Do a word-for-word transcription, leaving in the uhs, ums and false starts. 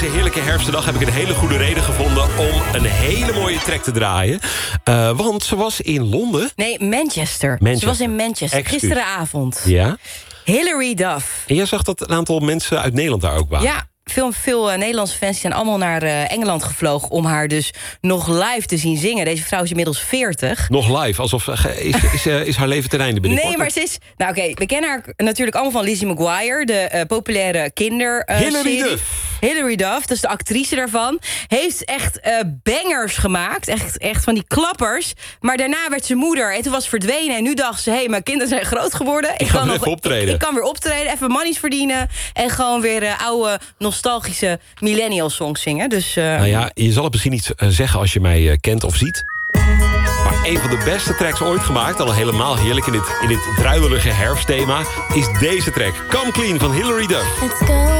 deze heerlijke herfstdag heb ik een hele goede reden gevonden om een hele mooie track te draaien. Uh, want ze was in Londen. Nee, Manchester. Manchester. Ze was in Manchester, Excuus. gisteravond. Ja. Hilary Duff. En jij zag dat een aantal mensen uit Nederland daar ook waren. Ja. Veel, veel uh, Nederlandse fans zijn allemaal naar uh, Engeland gevlogen... om haar dus nog live te zien zingen. Deze vrouw is inmiddels veertig. Nog live, alsof is, is, uh, is haar leven ten einde binnenkort? Nee, maar ze is... Nou oké, okay, we kennen haar natuurlijk allemaal van Lizzie McGuire... de uh, populaire kinder uh, Hilary serie. Duff. Hilary Duff, dat is de actrice daarvan. Heeft echt uh, bangers gemaakt, echt, echt van die klappers. Maar daarna werd ze moeder en toen was ze verdwenen. En nu dacht ze, hé, hey, mijn kinderen zijn groot geworden. Ik, ik kan weer even optreden. Ik, ik kan weer optreden, even monies verdienen... en gewoon weer uh, oude, nostalgische millennial songs zingen. Dus, uh... Nou ja, je zal het misschien niet uh, zeggen als je mij uh, kent of ziet... maar een van de beste tracks ooit gemaakt... al helemaal heerlijk in dit, in dit druilerige herfstthema... is deze track, Come Clean van Hilary Duff. Let's go.